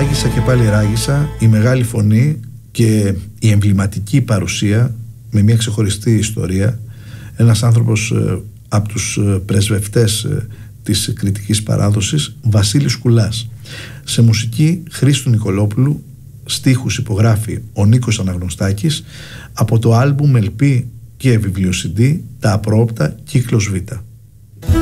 Ράγισσα και πάλι ράγισσα, η μεγάλη φωνή και η εμβληματική παρουσία με μια ξεχωριστή ιστορία. Ένας άνθρωπος από τους πρεσβευτές της κριτικής παράδοσης, Βασίλης Κουλάς. Σε μουσική Χρήστου Νικολόπουλου, στίχους υπογράφει ο Νίκος Αναγνωστάκης από το άλμπουμ LP και βιβλίο CD «Τα Απρόοπτα, κύκλος Β».